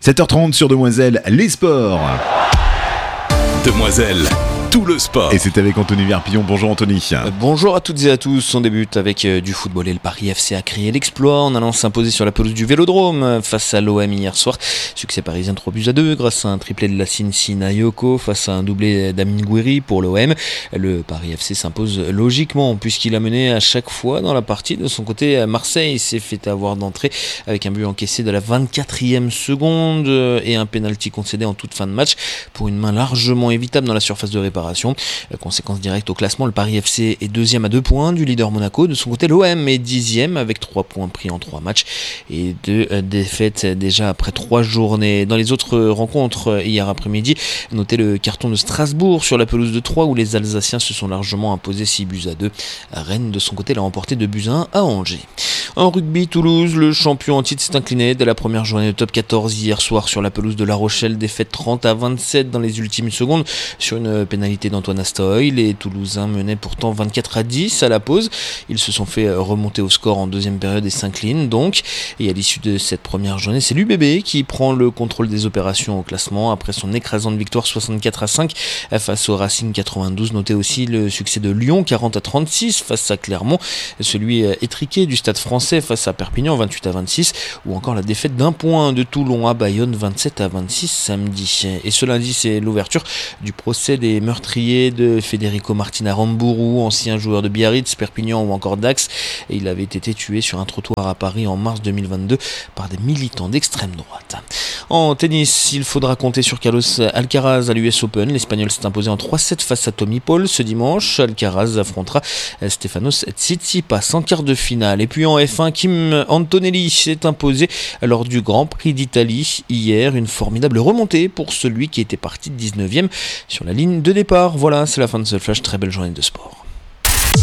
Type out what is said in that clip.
7h30 sur Demoiselle, les sports. Demoiselle, tout le sport. Et c'est avec Anthony Verpillon. Bonjour Anthony. Bonjour à toutes et à tous. On débute avec du football et le Paris FC a créé l'exploit en allant s'imposer sur la pelouse du Vélodrome face à l'OM hier soir. Succès parisien 3-2 grâce à un triplé de Lassine Sinayoko face à un doublé d'Amin Gouiri pour l'OM. Le Paris FC s'impose logiquement puisqu'il a mené à chaque fois dans la partie. De son côté, Marseille s'est fait avoir d'entrée avec un but encaissé de la 24e seconde et un pénalty concédé en toute fin de match pour une main largement évitable dans la surface de réparation. Conséquence directe au classement, le Paris FC est deuxième à 2 points du leader Monaco. De son côté, l'OM est 10e avec 3 points pris en 3 matchs et 2 défaites déjà après 3 journées. Dans les autres rencontres hier après-midi, notez le carton de Strasbourg sur la pelouse de Troyes où les Alsaciens se sont largement imposés 6-2. Rennes de son côté l'a remporté 2-1 à Angers. En rugby, Toulouse, le champion en titre s'est incliné dès la première journée de top 14 hier soir sur la pelouse de La Rochelle, défaite 30-27 dans les ultimes secondes sur une pénalité d'Antoine Astoy. Les Toulousains menaient pourtant 24-10 à la pause. Ils se sont fait remonter au score en deuxième période et s'inclinent donc. Et à l'issue de cette première journée, c'est l'UBB qui prend le contrôle des opérations au classement après son écrasante victoire 64-5 face au Racing 92. Notez aussi le succès de Lyon 40-36 face à Clermont, celui étriqué du Stade Français face à Perpignan 28-26 ou encore la défaite d'un point de Toulon à Bayonne 27-26 samedi. Et ce lundi, c'est l'ouverture du procès des meurtriers de Federico Martin Aramburu, ancien joueur de Biarritz, Perpignan ou encore Dax. Et il avait été tué sur un trottoir à Paris en mars 2022 par des militants d'extrême droite. En tennis, il faudra compter sur Carlos Alcaraz à l'US Open. L'Espagnol s'est imposé en 3-7 face à Tommy Paul ce dimanche. Alcaraz affrontera Stefanos Tsitsipas en quart de finale. Et puis en F1, Kim Antonelli s'est imposé lors du Grand Prix d'Italie hier. Une formidable remontée pour celui qui était parti de 19e sur la ligne de départ. Voilà, c'est la fin de ce flash. Très belle journée de sport.